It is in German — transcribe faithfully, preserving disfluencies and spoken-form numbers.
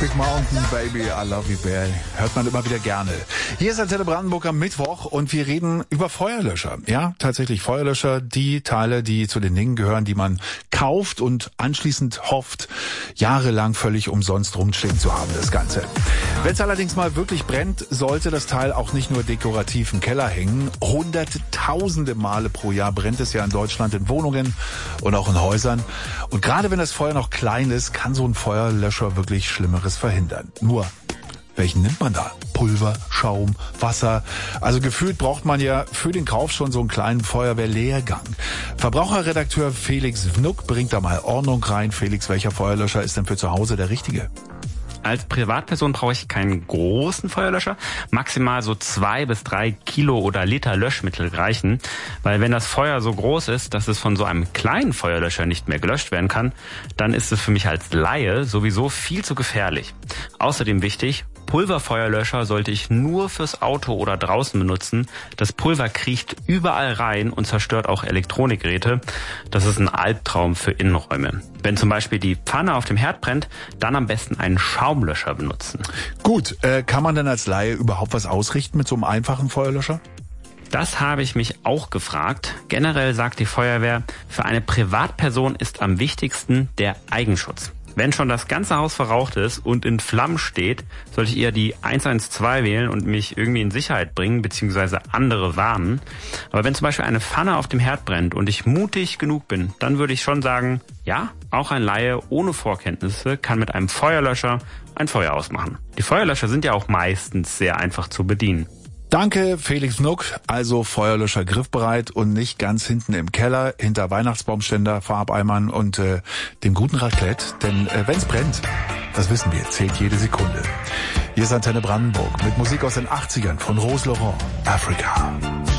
Big Mountain, Baby, I Love You, Bear. Hört man immer wieder gerne. Hier ist Antenne Brandenburg am Mittwoch und wir reden über Feuerlöscher. Ja, tatsächlich Feuerlöscher, die Teile, die zu den Dingen gehören, die man kauft und anschließend hofft, jahrelang völlig umsonst rumstehen zu haben, das Ganze. Wenn es allerdings mal wirklich brennt, sollte das Teil auch nicht nur dekorativ im Keller hängen. Hunderttausende Male pro Jahr brennt es ja in Deutschland in Wohnungen und auch in Häusern. Und gerade wenn das Feuer noch klein ist, kann so ein Feuerlöscher wirklich Schlimmeres verhindern. Nur, welchen nimmt man da? Pulver, Schaum, Wasser. Also gefühlt braucht man ja für den Kauf schon so einen kleinen Feuerwehrlehrgang. Verbraucherredakteur Felix Wnuck bringt da mal Ordnung rein. Felix, welcher Feuerlöscher ist denn für zu Hause der richtige? Als Privatperson brauche ich keinen großen Feuerlöscher. Maximal so zwei bis drei Kilo oder Liter Löschmittel reichen. Weil wenn das Feuer so groß ist, dass es von so einem kleinen Feuerlöscher nicht mehr gelöscht werden kann, dann ist es für mich als Laie sowieso viel zu gefährlich. Außerdem wichtig, Pulverfeuerlöscher sollte ich nur fürs Auto oder draußen benutzen. Das Pulver kriecht überall rein und zerstört auch Elektronikgeräte. Das ist ein Albtraum für Innenräume. Wenn zum Beispiel die Pfanne auf dem Herd brennt, dann am besten einen Schaumlöscher benutzen. Gut, äh, kann man denn als Laie überhaupt was ausrichten mit so einem einfachen Feuerlöscher? Das habe ich mich auch gefragt. Generell sagt die Feuerwehr, für eine Privatperson ist am wichtigsten der Eigenschutz. Wenn schon das ganze Haus verraucht ist und in Flammen steht, sollte ich eher die eins eins zwei wählen und mich irgendwie in Sicherheit bringen bzw. andere warnen. Aber wenn zum Beispiel eine Pfanne auf dem Herd brennt und ich mutig genug bin, dann würde ich schon sagen, ja, auch ein Laie ohne Vorkenntnisse kann mit einem Feuerlöscher ein Feuer ausmachen. Die Feuerlöscher sind ja auch meistens sehr einfach zu bedienen. Danke, Felix Wnuck. Also Feuerlöscher griffbereit und nicht ganz hinten im Keller, hinter Weihnachtsbaumständer, Farbeimern und äh, dem guten Raclette. Denn äh, wenn's brennt, das wissen wir, zählt jede Sekunde. Hier ist Antenne Brandenburg mit Musik aus den achtzigern von Rose Laurent, Africa.